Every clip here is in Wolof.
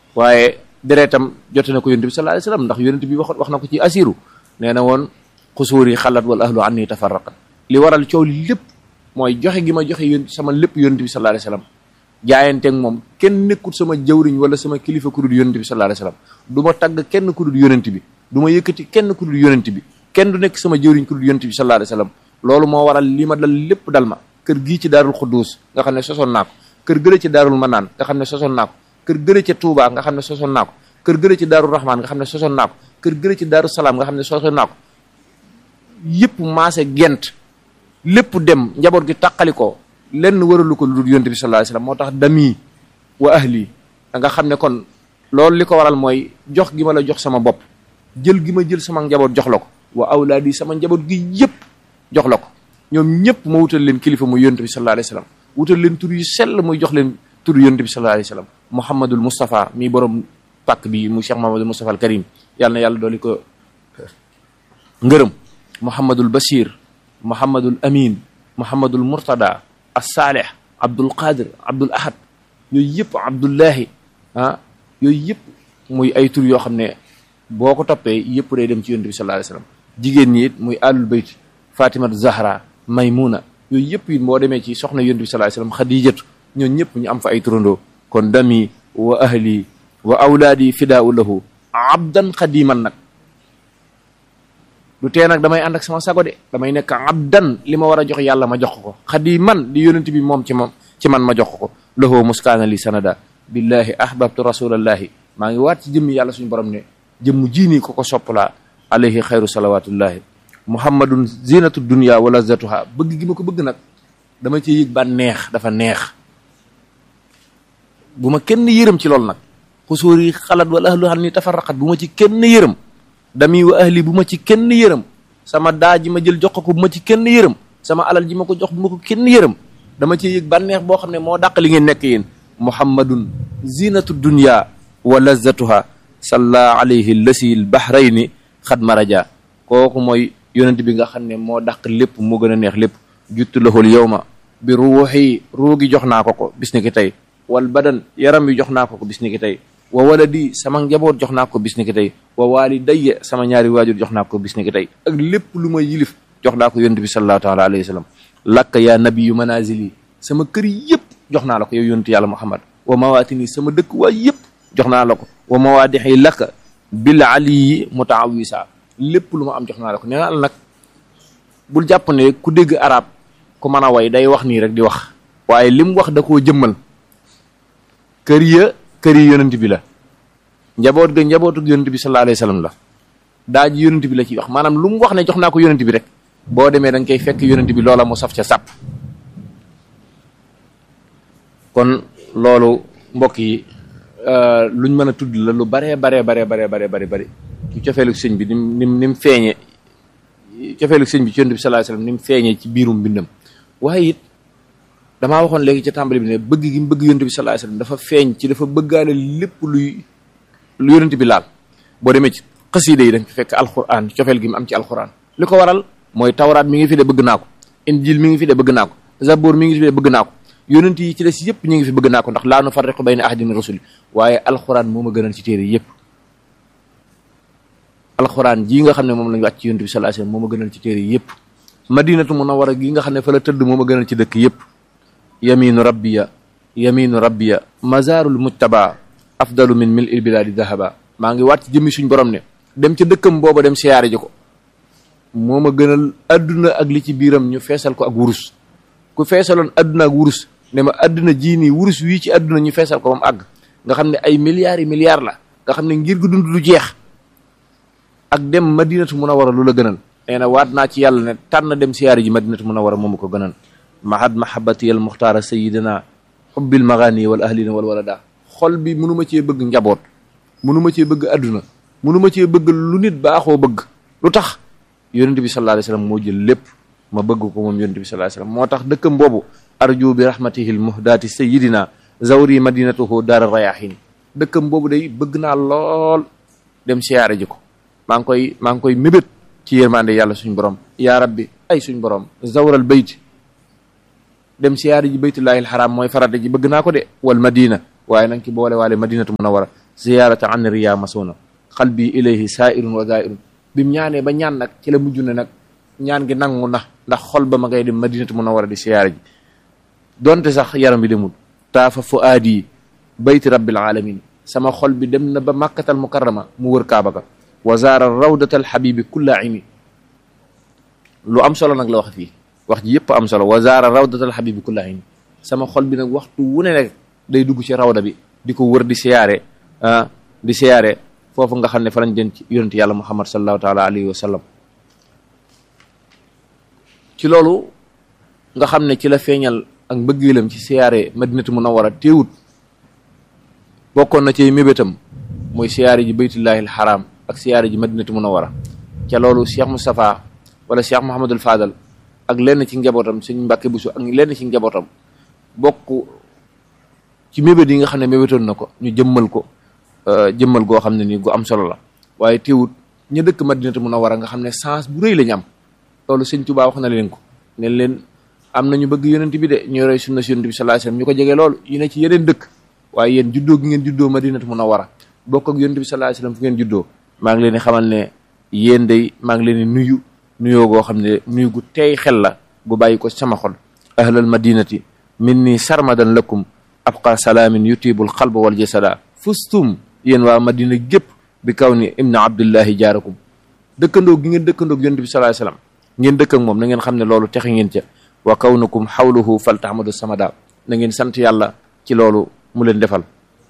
waaye deretam jote na ko yonent bi sallallahu alayhi wasallam ndax yonent bi wax na ko ci asiru nee na woon xusuuri xalat wal ahlu anni tafarraqat li waral coow li lépp mooy joxe gi ma joxe sama lépp yonent bi sallallahu alayhi wasallam jaayanteeg moom kenn nekkut sama jawriñ wala sama kilifa ku dul yonent bi sallallahu alayhi wasallam du ma tagg kenn ku dul yonent bi du ma yëkkati kenn ku dul yonent bi kenn du nekk sama jëwriñ ku dul yonent bi sallallahu alayhi wasallam loolu moo waral li ma dal lépp dal ma kër gii ci daarul Xuddus nga xam ne sosoon naa ko kër gële ci daarul Manaan nga xam ne sosoon naa ko kër gële ci Touba nga xam ne sosoon naa ko kër gële ci daarul Rahman nga xam ne sosoon naa ko kër gële ci daarul Salaam nga xam ne sosoon naa ko yëpp maase gent lépp dem njaboot gi tàqali ko lenn waralu ko lu dul yonent bi sallallahu alayhi wasallam moo tax dami wa ahli da nga xam ne kon loolu li ko waral mooy jox gi ma la jox sama bopp jël gi ma jël sama njaboot jox la ko wa awlaadi sama njaboot gi yëpp jox la ko ñoom ñëpp ma wutal leen kilifa muy yonent bi sallallahu alayhi wasallam wutal leen tur yu sell muy jox leen tur yonent bi sallallahu alayhi wasallam Muhammadul Mustafa mi borom pàkk bi mu Cheikh Muhammadul Mustafa al Karim yàlla na yàlla dooli ko ngërëm Muhammadul Bashir Muhammadul Amin Muhammadul Murtada as-Salih Abdul Qadir Abdul Ahad yooyu yëpp Abdullahi yooyu yëpp muy ay tur yoo xam ne boo ko toppee yëpp day dem ci yonent bi sallallahu alayhi wasallam jigéen ñi it muy alul bayt Fatimatu Zahra Maymuna yooyu yëpp it boo demee ci soxna yonent bi sallallahu alayhi wasallam Xadijatu ñoom ñëpp ñu am fa ay turandoo kon dami wa ahli wa awlaadi fidaau lahu abdan xadiman nag du tee nag damay ànd ak sama sago de damay nekk abdan li ma war a jox yàlla ma jox ko xadiman di yonent bi moom ci man ma jox ko lahu muskaana li sanada billahi ahbabtu rasulallahi maa ngi waat ci jëmmi yàlla suñu borom ne jëmm jiinii ko soppalaa alayhi xayru salawatullahi muhammadun zinatu dunya wa lazatuha bëgg gi ma ko bëgg nag dama ci yëg ba neex dafa neex bu ma kenn yërëm ci loolu nag xusuuri xalat wala ahlu xam ni tafarraqat bu ma ci kenn yërëm dami wa ahli bu ma ci kenn yërëm sama daa ji ma jël jox ko bu ma ci kenn yërëm sama alal ji ma ko jox bu ma ko kenn yërëm dama ci yëg bànneex boo xam ne moo dàq li ngeen nekk yéen muhammadun zinatu dunya wa lazatuha salla alayhi lasil bahrayni xad maraja kooku mooy yonent bi nga xam ne moo dàq lépp moo gën a neex lépp juttu lahul yawma bi ruuxi ruugi jox naa ko bis ni ki tey wal badan yaram bi jox naa ko bis ni ki tey wa waladi sama njaboot jox naa ko bis ni ki tey wa walidayya sama ñaari waajur jox naa ko bis ni ki tey ak lépp lu ma yilif jox naa ko yonent bi sallallahu taala alayhi wa sallam lakka yaa nabiyu manazili sama kër yëpp jox naa la ko yow yonent yàlla Muhammad wa mawaatini sama dëkk waay yëpp jox naa la ko wa mawaadixi lakka bil aliyi mutaawisa lépp lu ma am jox naa la ko nee naa la nag bul jàpp ne ku dégg arab ku mën a way day wax nii rek di wax waaye li mu wax da koo jëmmal kër yi yonent bi la njaboot ga njabootu yonent bi sallallahu alayhi wasallam la daa ji yonent bi la ciy wax maanaam lu mu wax ne jox naa ko yonent bi rek boo demee da nga koy fekk yonent bi loola mu saf ca sàpp kon loolu mbokk yi luñ mën a tudd la lu baree bari ci cofeelu sëñ bi ni mu feeñe cofeelu sëñ bi ci yonent bi sallallahu alayhi wasallam ni mu feeñee ci biirum mbindam waaye it damaa waxoon léegi ca tàmbali bi ne bëgg gi mu bëgg yonent bi sallallahu alayhi wasallam dafa feeñ ci dafa bëggaale lépp lu yonent bi laal boo demee ci xasiida yi da nga fekk alquran cofeel gi mu am ci alquran li ko waral mooy tawraat mi ngi fi de bëgg naa ko injil mi ngi fi de bëgg naa ko zabur mi ngi fi de bëgg naa ko yonent yi ci des yëpp ñu ngi fi bëgg naa ko ndax laa nufarriqu bayna ahadin min rusuli waaye alquran moo ma gënal ci téere yëpp alquran jii nga xam ne moom lañu wàcc ci yonent bi sallallahu alayhi wasallam moo ma gënal ci téere yëpp madinatu munawwara gi nga xam ne fa la tëdd moo ma gënal ci dëkk yëpp yaminu rabbiya mazarul mujtaba afdalu min mil il biladi dahaba maa ngi waat ci jëmmi suñ borom ne dem ca dëkkam booba dem siyaare ji ko moo ma gënal adduna ak li ci biiram ñu feesal ko ak wurus ku feesaloon adduna ak wurus ne ma adduna jii nii wurus wii ci adduna ñu feesal ko ba mu àgg nga xam ne ay milliards yi milliards la nga xam ne ngir gu dund lu jeex ak dem madinatu munawwara lu la gënal nee na waat naa ci yàlla ne tànn dem siyaare ji madinatu munawwara moomu ko gënal mahad mahabati al muxtaara sayidina xubbil maghani wal ahlina wal walada xol bi mënuma cee bëgg njaboot mënuma cee bëgg adduna mënuma cee bëgg lu nit baaxoo bëgg lu tax yonent bi sallallahu alayhi wasallam moo jël lépp ma bëgg ko moom yonent bi sallallahu alayhi wasallam moo tax dëkkam boobu arju bi rahmatihi al muhdati sayidina zawri madinatuhu daara rayahin dëkkam boobu day bëgg naa lool dem siyaare ji ko maa ngi koy mébét ci yërmande yàlla suñ borom yaa rabbi ay suñ borom zawral bayt dem siyaare ji baytullahi alxaram mooy farata ji bëgg naa ko de wal madina waaye nanga ci boole waale madinatu munawwara ziyarata an riya masuna qalbi ilayhi sa'irun wa za'irun bi mu ñaanee ba ñaan nag ci la mujj ne nag ñaan gi nangu na ndax xol ba ma ngay dem madinatu munawwara di siyaara ji donte sax yaram bi demul taafa fuaadi bayti rabbil alamin sama xol bi dem na ba màkkatal mukarrama mu wër kaaba ga wa zaara rawdatal habibi kulla ayni lu am solo nag la wax fii wax ji yëpp am solo wa zaara rawdatal habibi kulla ayni sama xol bi nag waxtu wu ne rek day dugg ci rawda bi di ko wër di siyaare foofu nga xam ne fa lañ jëm ci yonent yàlla muhammad sallallahu taala alayhi wa sallam ci loolu nga xam ne ci la feeñal ak mbëggeelam ci siyaare madinatu munawwara teewut bokkoon na ci mébétam mooy siyaare ji baytullahi alxaram ak siyaare ji madinatu munawwara ca loolu Cheikh Moustapha wala Cheikh Mouhamadul Fadal ak lenn ci njabootam Sëñ Mbàkke Buso ak lenn ci njabootam bokk ci mébét yi nga xam ne mébétoon na ko ñu jëmmal goo xam ne nii gu am solo la waaye teewut ñu dëkk madinatu munawwara nga xam ne sens bu rëy lañu am loolu Sëñ Tuubaa wax na leen ko ne leen am na ñu bëgg yonent bi de ñu roy sunna si yonent bi sallallahu alayhi wasallam ñu ko jege loolu yu ne ci yeneen dëkk waaye yéen juddoo gi ngeen juddoo madinatu munawwara bokk ak yonent bi sallallahu alayhi wasallam fu ngeen juddoo maa ngi leen di xamal ne yéen day maa ngi leen di nuyoo goo xam ne nuyu gu tey xel la gu bàyyi ko sama xol ahlal madinati minni sarmadan lakum abqa salaamin yutibul qalba wal jasada fustum yéen waa madina gépp bi kaw ni ibna abdullahi jaarakum dëkkandoo gi ngeen dëkkandoo ak yonent bi sallallahu alayhi wasallam ngeen dëkk ak moom na ngeen xam ne loolu texe ngeen ca wa kawnukum xawluhu faltahmadu samada na ngeen sant yàlla ci loolu mu leen defal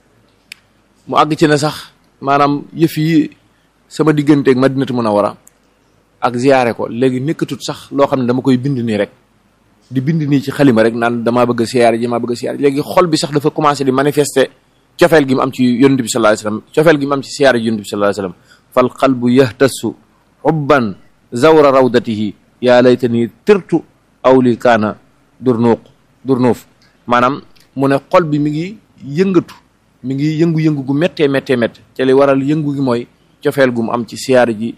mu àgg ci ne sax maanaam yëf yi sama digganteeg madinatu munawwara ak ziyaare ko léegi nekkatut sax loo xam ne dama koy bind nii rek di bind nii ci xalima rek naan damaa bëgg a siyaare ji maa bëgg a siyaare léegi xol bi sax dafa commencé di manifester cofeel gi mu am ci yonent bi sallallahu alayhi wasallam cofeel gi mu am ci siyaare ji yonent bi sallallahu alayhi wasallam fal qalbu yahtassu hubban zawra rawdatihi yaa laytani tirtu aw li kaana durnuuf maanaam mu ne xol bi mi ngi yëngatu mi ngi yëngu-yëngu gu méttee te li waral yëngu gi mooy cofeel gu mu am ci siyaare ji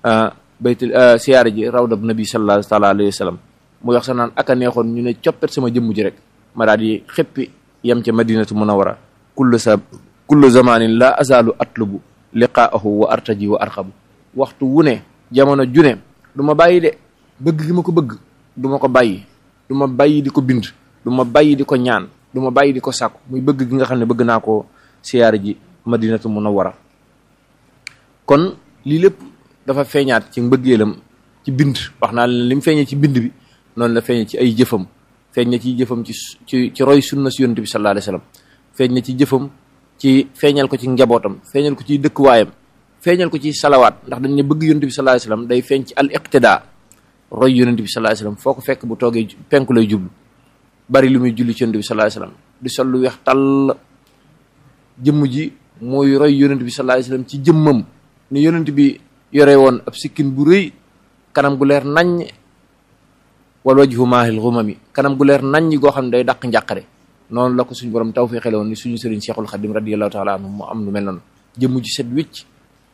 siyaare ji rawda nabi sallallahu taala alayhi wa sallam mu wax sax naan aka neexoon ñu ne coppet sama jëmm ji rek ma daal di xëppi yem ca madinatu munawwara kullu zamanin la azalu atlubu liqaahu wa artaji wa arxabu waxtu wu ne jamono june du ma bàyyi de bëgg gi ma ko bëgg du ma ko bàyyi du ma bàyyi di ko bind du ma bàyyi di ko ñaan du ma bàyyi di ko sàkku muy bëgg gi nga xam ne bëgg naa ko siyaare ji madinatu munawwara kon lii lépp dafa feeñaat ci mbëggeelam ci bind wax naa leen li mu feeñee ci bind bi noonu la feeñee ci ay jëfam feeñ na ci jëfam ci roy sunna si yonent bi sallallahu alayhi wasallam feeñ na ci jëfam ci feeñal ko ci njabootam feeñal ko ci dëkkuwaayam feeñal ko ci salawaat ndax dañ ne bëgg yonent bi sallallahu alayhi wasallam day feeñ ci al iqtidaa roy yonent bi sallallahu alayhi wasallam foo ko fekk bu toogee penku lay jublu bari lu muy julli ci yonent bi sallallahu alayhi wasallam di sol lu weex tàll jëmm ji mooy roy yonent bi sallallahu alayhi wasallam ci jëmmam ni yonent bi yore woon ab sikkin bu rëy kanam gu leer naññ wal wajhu maahil ghumami kanam gu leer naññ goo xam ne day dàq njàqare noonu la ko suñu borom tawfiixale woon ni suñu sëriñ Cheikhul Khadim radiyallahu ta'ala anhu mu am lu mel noonu jëmm ji set wicc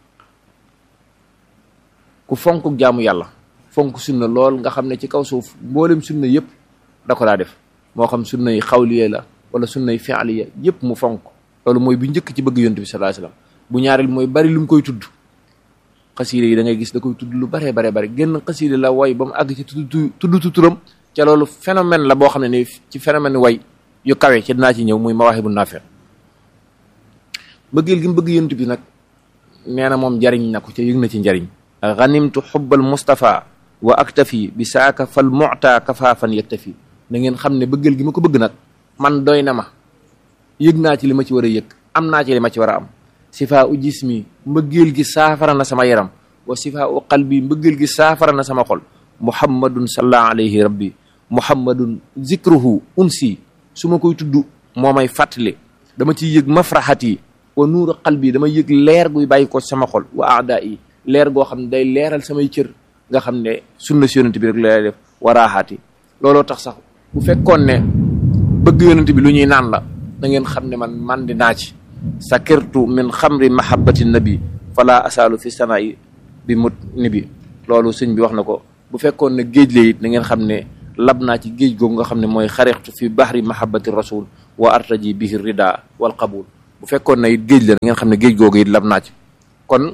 ku fonk jaamu yàlla fonk sunna lool nga xam ne ci kaw suuf mboolem sunna yëpp da ko daa def moo xam sunna yi xawliye la wala sunna yi fi'liye yëpp mu fonk loolu mooy bu njëkk ci bëgg yonent bi sallallahu alayhi wasallam bu ñaareel mooy bari lu mu koy tudd xasiide yi da ngay gis da koy tudd lu bare génn xasiide la way ba mu àgg ci tudd turam ca loolu phénomène la boo xam ne ni ci phénomène way yu kawe ci dinaa ci ñëw muy mawaahibu naafi bëggeel gi mu bëgg yonent bi nag nee na moom jariñ na ko ca yëg na ci njariñ ganimtu xubbal mustafa wa aktafi bi saaka fal mu'ta kafaafan yaktafi na ngeen xam ne bëggeel gi ma ko bëgg nag man doy na ma yëg naa ci li ma ci war a yëg am naa ci li ma ci war a am sifaa u jismi mbëggeel gi saafara na sama yaram wa sifaa u qalbi mbëggeel gi saafara na sama xol muhammadun sallallahu alayhi rabbi muhammadun zikruhu unsi su ma koy tudd moo may fàttali dama ciy yëg mafraxati wa nuuru qalbi dama yëg leer guy bàyyi ko sama xol wa aada yi leer goo xam ne day leeral samay cër nga xam ne sunna si yonent bi rek lay def wa raaxaati looloo tax sax bu fekkoon ne bëgg yonent bi lu ñuy naan la da ngeen xam ne man di naa ci sakirtu min xamri mahabbati nabi fala asaalu fi sanaa'i bi mut ni bi loolu sëñ bi wax na ko bu fekkoon ne géej la it da ngeen xam ne lab naa ci géej googu nga xam ne mooy xarextu fi bahri mahabbati rasul wa artaji bihi rida wal qabul bu fekkoon na it géej la ngeen xam ne géej googu it lab naa ci. kon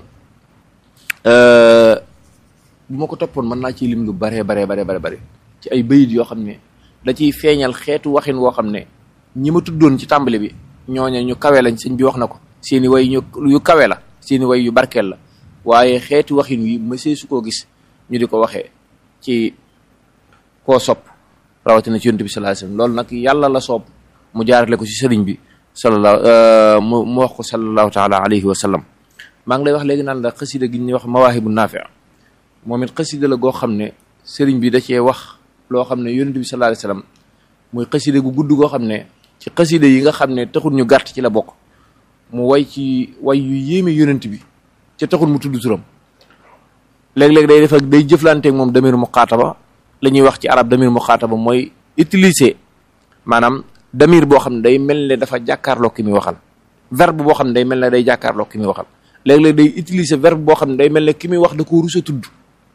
bu ma ko toppoon mën naa ciy lim lu bare ci ay bayit yoo xam ne da ciy feeñal xeetu waxin woo xam ne ñi ma tuddoon ci tàmbali bi ñooña ñu kawe lañ, sëñ bi wax na ko, seeni way yu kawe la, seeni way yu barkeel la, waaye xeetu waxin wi mësee su koo gis ñu di ko waxee ci koo sopp rawatina ci yonent bi sallallahu alayhi wasallam. loolu nag yàlla la soob mu jaarale ko ci sëriñ bi mu wax ko sallallahu taala alayhi wa sallam. maa ngi lay wax léegi naan la xasida gi ñuy wax mawaahibu naafi moom it xasida la goo xam ne sëriñ bi da cee wax loo xam ne yonent bi sallallahu alayhi wasallam muy xasida gu gudd goo xam ne ci xasida yi nga xam ne taxul ñu gàtt ci la bokk. mu way ci way yu yéeme yonent bi ca taxul mu tudd turam. léeg-léeg day def ak day jëflanteeg moom damir muxaataba la ñuy wax ci arab damir muxaataba mooy utiliser maanaam damir boo xam ne day mel ne dafa jàkkaarloo ki muy waxal, verbe boo xam ne day mel ne day jàkkaarloo ki muy waxal. léeg-léeg day utiliser verbe boo xam ne day mel ne ki muy wax da koo rus a tudd.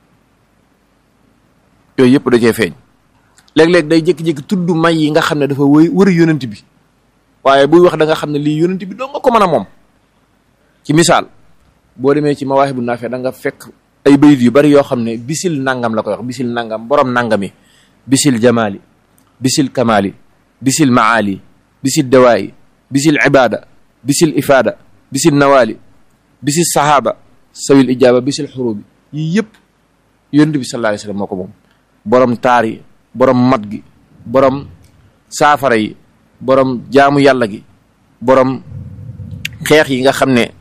yooyu yëpp da cee feeñ. léeg-léeg day jékki-jékki tudd may yi nga xam ne dafa wër yonent bi, waaye buy wax da nga xam ne lii yonent bi doo nga ko mën a moom. ci misaal boo demee ci mawaahibu naafi da nga fekk ay bayit yu bari yoo xam ne bisil nangam la koy wax, bisil nangam borom nangami, bisil jamaali, bisil kamaali, bisil maali, bisil dawaayi, bisil ibaada, bisil ifaada, bisil nawaali, bisil sahaaba, sawil ijaaba, bisil xurubi. yii yëpp yonent bi sallallahu alayhi wasallam moo ko moom. borom taar yi, borom mat gi, borom saafara yi, borom jaamu yàlla gi, borom xeex yi nga xam ne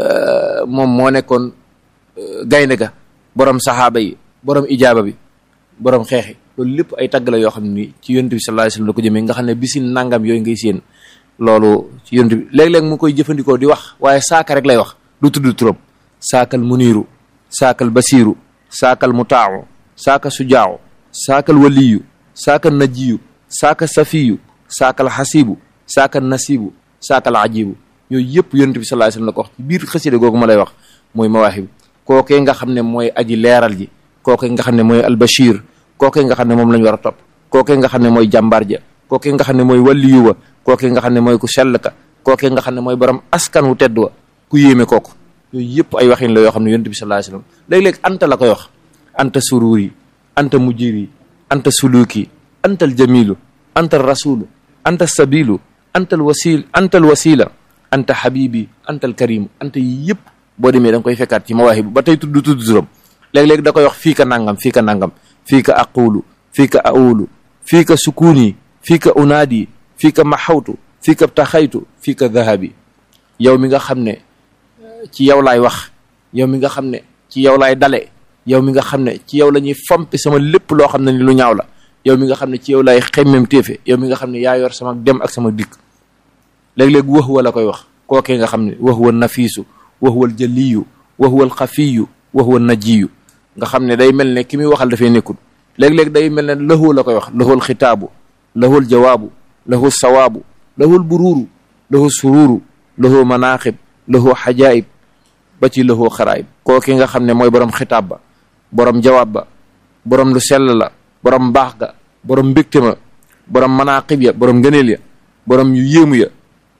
moom moo nekkoon gaynde ga, borom saxaaba yi, borom ijaaba bi, borom xeexi. loolu lépp ay tagg la yoo xam ne nii ci yonent bi sallallahu alayhi wasallam la ko jëmee nga xam ne bisil nangam yooyu ngay séen loolu ci yonent bi. léeg-léeg mu koy jëfandikoo di wax waaye saaka rek lay wax, du tudd turam. saakal muniiru, saakal basiiru, saakal mutaawu, saaka sujaawu, saakal waliyu, saakal najiyu, saaka safiyu, saakal xasiibu, saakal nasiibu, saakal ajibu. yooyu yëpp yonent bi sallallahu alayhi wasallam la ko wax ci biir xasida googu ma lay wax mooy mawaahib. kookee nga xam ne mooy aji leeral ji, kookee nga xam ne mooy albashir, kookee nga xam ne moom lañ war a topp, kookee nga xam ne mooy jàmbaar ja, kookee nga xam ne mooy waliyu wa, kookee nga xam ne mooy ku sell ka, kookee nga xam ne mooy borom askan wu tedd wa, ku yéeme kooku. yooyu yëpp ay waxin la yoo xam ne yonent bi sallallahu alayhi wasallam léeg-léeg anta la koy wax. anta sururi, anta mujiri, anta suluki, anta aljamilu, anta rasulu, anta sabilu, anta alwasila, anta habibi, anta alkarimu. anta yi yëpp boo demee da nga koy fekkaat ci mawaahib ba tey tudd turam. léeg-léeg da koy wax fii ka nangam, fii ka nangam, fii ka aqulu, fii ka aulu, fii ka sukuni, fii ka unaadi, fii ka maxawtu, fii ka taxaytu, fii ka dahabi. yow mi nga xam ne ci yow laay wax, yow mi nga xam ne ci yow laay dale, yow mi nga xam ne ci yow la ñuy fompe sama lépp loo xam ne ni lu ñaaw la, yow mi nga xam ne ci yow laay xemmem téefe, yow mi nga xam ne yaa yor sama dem ak sama dikk. léeg-léeg wax wa la koy wax, kookee nga xam ne wax wa nafiisu, wax wal jaliyu, wax wal xafiyu, wax wal najiyu. nga xam ne day mel ne ki muy waxal dafay nekkul. léeg-léeg day mel ne lahu la koy wax, lahul xitaabu, lahul jawaabu, lahul sawaabu, lahul buruuru, lahu suruuru, lahu manaaxib, lahu xajaayib, ba ci lahu xaraayib. kooki nga xam ne mooy borom xitaab ba, borom jawaab ba, borom lu sell la, borom baax ga, borom mbégte ma, borom manaaxib ya, borom ngëneel ya, borom yu yéemu ya.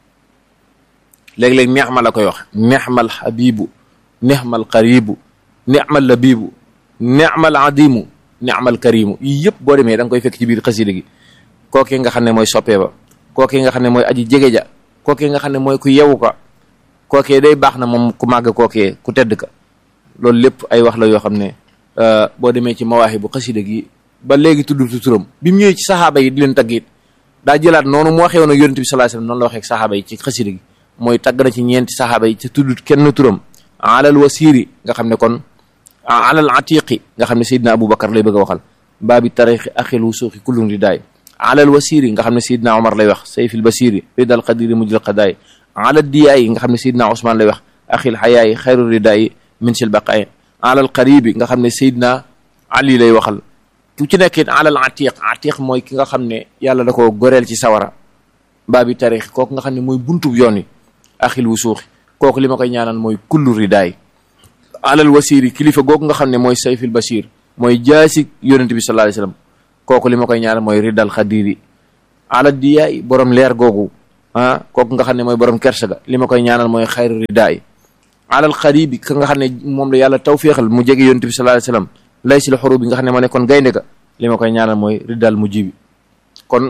léeg-léeg neexma la koy wax, neexmal xabibu, neexmal qaribu, neexmal labibu, neexmal adimu, neexmal karimu. yii yëpp boo demee da nga koy fekk ci biir xasida gi. kooki nga xam ne mooy soppee ba, kooki nga xam ne mooy aji jege ja, kooki nga xam ne mooy ku yewu ka, kookee day baax na moom ku màgg kookee ku tedd ka. loolu lépp ay wax la yoo xam ne boo demee ci mawaahibu xasida gi ba léegi tudd turam. bi mu ñëwee ci saxaaba yi di leen tagg it daa jëlaat noonu mu waxee woon ak yonent bi sallallahu alayhi wasallam noonu la waxee ak saxaaba yi ci xasida gi. mooy tagg na ci ñeenti saxaaba yi ci tudd kenn turam. alal wasiiri nga xam ne kon alal atiqi nga xam ne Seydina Aboubacar lay bëgg a waxal. baabi tarixi axil wusuuxi kullun ridaay. alal wasiiri nga xam ne Seydina Omar lay wax sayfil basiri ridal qadiri mujjil qadaay. alal diyaay nga xam ne Seydina Ousmane lay wax axil xayaay xayru ridaay min sil baqaay. alal qaribi nga xam ne Seydina Ali lay waxal. ku ci nekk it alal atiq mooy ki nga xam ne yàlla da koo goreel ci sawara. baabi tarixi kooku nga xam ne mooy buntub yoon wi axil wusuuxi kooku li ma koy ñaanal mooy kullu ridaay. alal wasiiri kilifa googu nga xam ne mooy sayfil basir mooy jaasi yonent bi sallallahu alayhi wasallam kooku li ma koy ñaanal mooy ridal xadiri. alal diyaay borom leer googu kooku nga xam ne mooy borom kersa ga li ma koy ñaanal mooy xayru ridaay alal xaribi ka nga xam ne moom la yàlla tawféexal mu jege yonent bi sallallahu alayhi wasallam lay si la xuru bi nga xam ne moo nekkoon gaynde ga li ma koy ñaanal mooy riddal mujibi kon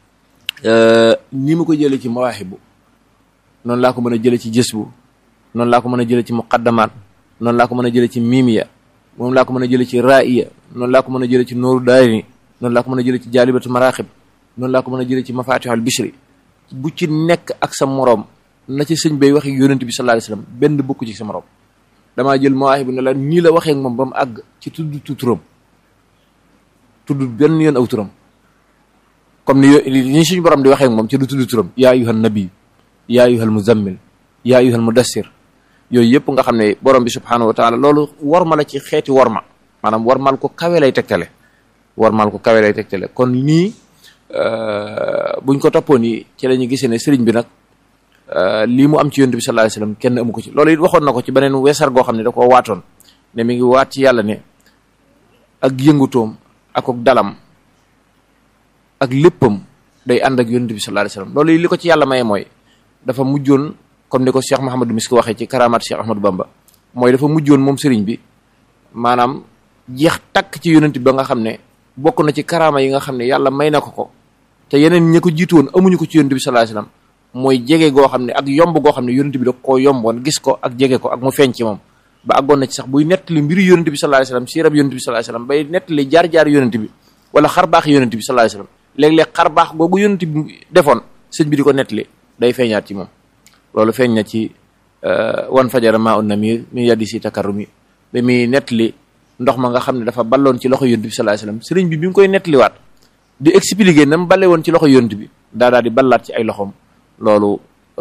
ni ma ko jëlee ci mawaahibu noonu laa ko mën a jëlee ci jësbu noonu laa ko mën a jëlee ci muqaddamaat noonu laa ko mën a jëlee ci miimiya moom laa ko mën a jëlee ci raiya noonu laa ko mën a jëlee ci nooru daarini noonu laa ko mën a jëlee ci jaalibatu maraaxib noonu laa ko mën a jëlee ci mafatihul bishri bu ci nekk ak sa moroom na ci sëñ bay waxee yonent bi sallallahu alayhi wasallam benn bokku ci sa moroom damaa jël mawaahibu ne la nii la waxee ak moom ba mu àgg ci tudd turam tudd benn yoon aw turam comme ni suñu borom di waxee ak moom ci du tudd turam yaa ayyuhan nabi yaa ayyuhal muzammil yaa ayyuhal mudassir yooyu yëpp nga xam ne borom bi subhanahu wa taala loolu worma la ci xeeti worma maanaam wormal ko kawe lay tegtale wormal ko kawe lay tegtale kon nii buñ ko toppoon yi ci la ñu gisee ne sëriñ bi nag lii mu am ci yonent bi sallallahu alayhi wasallam kenn amu ko ci loolu it waxoon na ko ci beneen weesar goo xam ne da koo waatoon ne mi ngi waat ci yàlla ne ak yëngutoom ak dalam ak léppam day ànd ak yonent bi sallallahu alayhi wasallam loolu li ko ci yàlla maye mooy dafa mujjoon comme ni ko Cheikh Mouhamadou Miski waxee ci karamaat Cheikh Ahmadou Bamba mooy dafa mujjoon moom sëriñ bi maanaam jeex takk ci yonent bi ba nga xam ne bokk na ci karama yi nga xam ne yàlla may na ko te yeneen ñi ko jiitu woon amuñu ko ci yonent bi sallallahu alayhi wasallam mooy jege goo xam ne ak yomb goo xam ne yonent bi da koo yomboon gis ko ak jege ko ak mu feeñ ci moom ba àggoon na ci sax buy nettali mbiri yonent bi sallallahu alayhi wasallam siirab yonent bi sallallahu alayhi wasallam bay nettali jaar-jaar yonent bi wala xarbaax yonent bi sallallahu alayhi wasallam léeg-léeg xarbaax googu yonent bi defoon sëñ bi di ko nettali day feeñaat ci moom loolu feeñ na ci wan fajara maa un namir mi yaddi si takarrumi ba muy nettali ndox ma nga xam ne dafa balloon ci loxo yonent bi sallallahu alayhi wasallam sëriñ bi bi mu koy nettaliwaat di expliquer na mu balle woon ci loxo yonent bi daal di ballaat ci ay loxoom loolu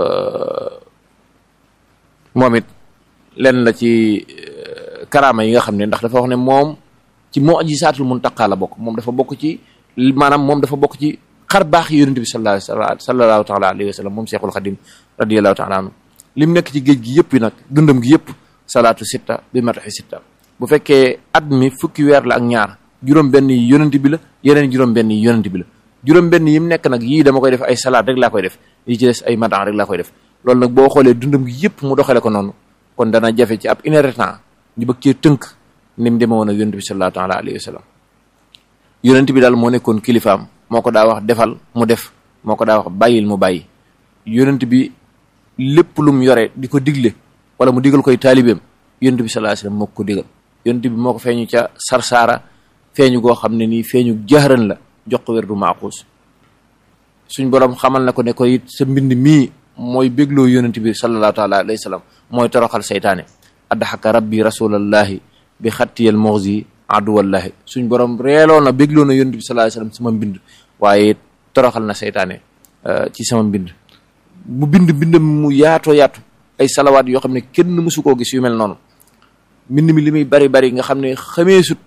moom it lenn la ci karaama yi nga xam ne ndax dafa wax ne moom ci mu'jizaatul muntaqa la bokk moom dafa bokk ci maanaam moom dafa bokk ci xar baax yi yonent bi sallallahu taala alayhi wa sallam moom Cheikhul Khadim radiyallahu taala anhu lim nekk ci géej gi yëpp nag dundam gi yëpp salaatu sitta bi mataxi sitta bu fekkee at mi fukki weer la ak ñaar juróom-benn yi yonent bi la yeneen juróom-benn yi yonent bi la juróom-benn yi mu nekk nag yii dama koy def ay salaat rek laa koy def yi ci des ay madan rek laa koy def loolu nag boo xoolee dundam gi yëpp mu doxale ko noonu kon dana jafe ci ab une heure de temps ñu bëgg cee tënk ni mu demee woon ak yonent bi sallallahu taala alayhi wa sallam yonent bi daal moo nekkoon kilifaam moo ko daa wax defal mu def moo ko daa wax bàyyil mu bàyyi yonent bi lépp lu mu yore di ko digle wala mu digal koy taalibeem yonent bi sallallahu alayhi wasallam moo ko digal yonent bi moo ko feeñu ca sarsaara feeñu goo xam ne nii feeñu jahran la jox ko werdu maaxuus suñ borom xamal na ko ne ko it sa mbind mii mooy bégloo yonent bi sallallahu taala alayhi wasallam mooy toroxal saytaane addaxaka rabbi rasulallahi bi xattiyal moxsi aduwallahi suñ borom reeloo na bégloo na yonent bi sallallahu alayhi wasallam sama mbind waaye toroxal na saytaane ci sama mbind mu bindam mu yaatoo yaatu ay salawaat yoo xam ne kenn mësu koo gis yu mel noonu mbind mi li muy bari bari nga xam ne xamee sut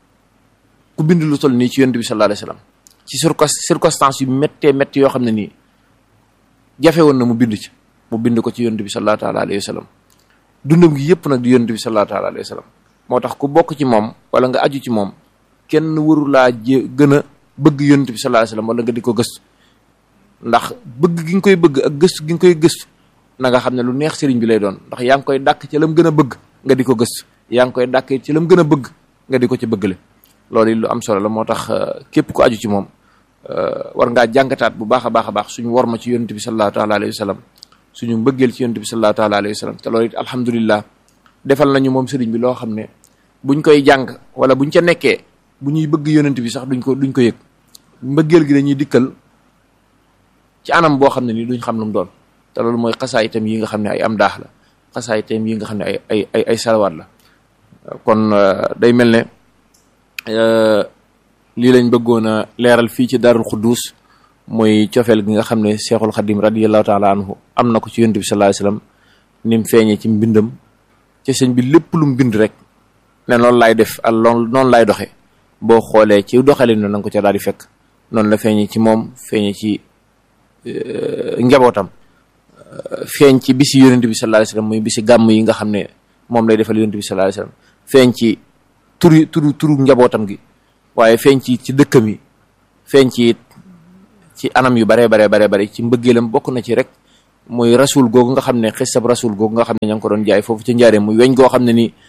ku bind lu toll nii ci yonent bi sallallahu alayhi wasallam ci circonstance yu méttee métti yoo xam ne nii jafe woon na mu bind ko ci yonent bi sallallahu taala alayhi wasallam dundam gi yëpp nag di yonent bi sallallahu taala alayhi wasallam moo tax ku bokk ci moom wala nga aju ci moom kenn waru laa gën a bëgg yonent bi sallallahu alayhi wasallam wala nga di ko gëstu ndax bëgg gi nga koy bëgg ak gëstu gi nga koy gëstu na nga xam ne lu neex sëriñ bi lay doon ndax yaa ngi koy dàkk ci lam gën a bëgg nga di ko gëstu yaa ngi koy dàkk ci lam gën a bëgg nga di ko ci bëggale loolu lu am solo la moo tax képp ku aju ci moom war ngaa jàngataat bu baax a baax suñu worma ci yonent bi sallallahu taala alayhi wasallam suñu mbëggeel ci yonent bi sallallahu taala alayhi wasallam te loolu it alhamdulillah defal nañu moom sëriñ bi loo xam ne buñ koy jàng wala buñ ca nekkee bu ñuy bëgg yonent bi sax duñ ko yëg mbëggeel gi dañuy dikkal ci anam boo xam ne nii duñ xam lu mu doon te loolu mooy xasaay itam yi nga xam ne ay am daax la xasaay itam yi nga xam ne ay salawaat la kon day mel ne lii lañ bëggoon a leeral fii ci Daarul Xuddus mooy cofeel gi nga xam ne Cheikhul Khadim radiyallahu taala anhu am na ko ci yonent bi sallallahu alayhi wasallam ni mu feeñee ci mbindam ci sëñ bi lépp lu mu bind rek ne loolu laay def ak noonu laay doxe boo xoolee ci doxalin na nga ko ca daal di fekk noonu la feeñee ci moom feeñee ci njabootam feeñ ci bisi yonent bi sallallahu alayhi wasallam muy bisi gàmm yi nga xam ne moom lay defal yonent bi sallallahu alayhi wasallam feeñ ci turu njabootam gi waaye feeñ ci dëkkam yi feeñ ci ci anam yu bare ci mbëggeelam bokk na ci rek muy rasul googu nga xam ne xisab rasul googu nga xam ne ña ngi ko doon jaay foofu ci njaareem muy weñ goo xam ne ni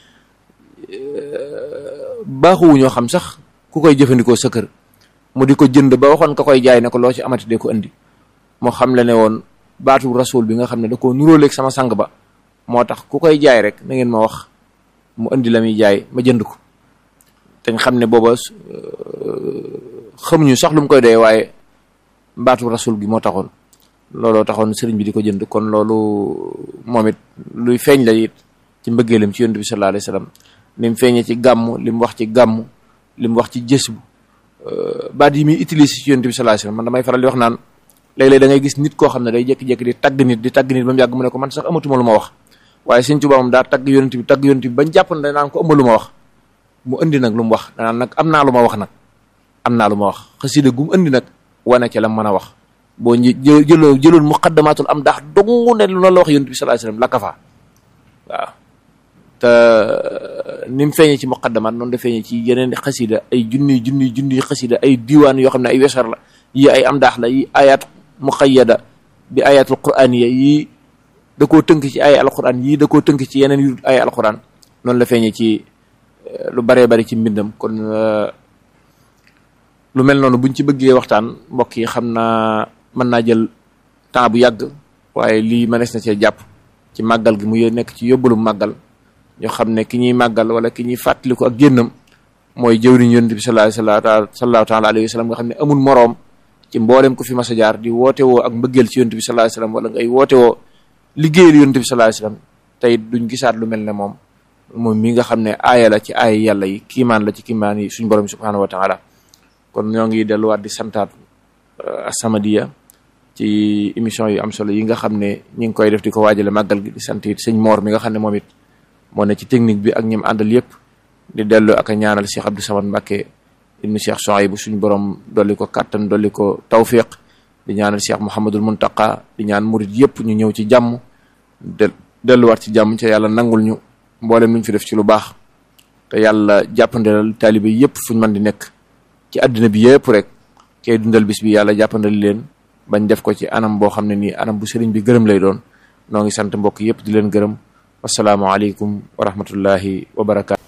baaxuwu ñoo xam sax ku koy jëfandikoo sa kër mu di ko jënd ba waxoon ka koy jaay ne ko loo ci amati de ko indi moo xam le ne woon baatu rasul bi nga xam ne da koo nuróoleeg sama sang ba moo tax ku koy jaay rek na ngeen ma wax mu indi la muy jaay ma jënd ko te xam ne booba xamuñu sax lu mu koy doyee waaye baatu rasul gi moo taxoon looloo taxoon sëriñ bi di ko jënd kon loolu moom it luy feeñ la it ci mbëggeelam ci yonent bi sallallahu alayhi wasallam ni mu feeñee ci gàmm li mu wax ci gàmm li mu wax ci jës bu baat yi muy utiliser ci yonent bi sallallahu alayhi wasallam man damay faral di wax naan léeg-léeg da ngay gis nit koo xam ne day jékki-jékki di tagg nit ba mu yàgg mu ne ko man sax amatuma lu ma wax waaye Sëriñ Tuubaa moom daa tagg yonent bi bañ jàpp ne naan ko ëmma lu ma wax mu indi nag lu mu wax danaan nag am naa lu ma wax nag am naa lu ma wax xasida gu mu indi nag wane ca la mën a wax boo jëloon muqaddamatul am daax dongu ne loolu la wax yonent bi sallallahu alayhi wasallam la kafa waaw te ni mu feeñee ci muqaddamat noonu da feeñee ci yeneen xasida ay junniy xasida ay diiwaan yoo xam ne ay wesar la yi ay am daax la yi ayat muqayyada bi ayatul qur'aniyya yi da koo tënk ci ay alquran yii da koo tënk ci yeneen yu ay alquran noonu la feeñee ci lu baree bari ci mbindam kon lu mel noonu buñ ci bëggee waxtaan mbokk yi xam naa mën naa jël temps bu yàgg waaye lii mënees na cee jàpp ci màggal gi mu nekk ci yóbbalu màggal ñoo xam ne ki ñuy màggal wala ki ñuy fàttaliku ak génnam mooy jëwriñ yonent bi sallallahu taala alayhi wa sallam nga xam ne amul moroom ci mboolem ku fi mas a jaar di woote woo ak mbëggeel ci yonent bi sallallahu alayhi wa sallam wala ngay woote woo liggéeyal yonent bi sallallahu alayhi wa sallam tey duñ gisaat lu mel ne moom mi nga xam ne aaya la ci aaya yàlla yi kiimaan la ci kiimaan yi suñ borom subhanahu wa taala kon ñoo ngi delluwaat di santaat As-Samadiyya ci émission yu am solo yi nga xam ne ñi ngi koy def di ko waajale màggal gi di sant it sëñ Mor mi nga xam ne moom it moo ne ci technique bi ak ñim àndal yëpp di dellu ak a ñaanal Cheikh Abdou Samad Mbacké ibnu Cheikh Souhaïbou suñ borom dolli ko kàttan dolli ko tawfiq di ñaanal Cheikh Mouhamadul Muntaqa di ñaan murid yëpp ñu ñëw ci jàmm delluwaat ci jàmm ca yàlla nangul ñu mboolem luñ fi def ci lu baax te yàlla jàppandalal taalibe yëpp fuñ mën di nekk ci àddina bi yëpp rek kay dundal bis bi yàlla jàppandal leen bañ def ko ci anam boo xam ne nii anam bu sëriñ bi gërëm lay doon noo ngi sant mbokk yëpp di leen gërëm wassalaamu aleykum wa rahmatullahi wa barakaatu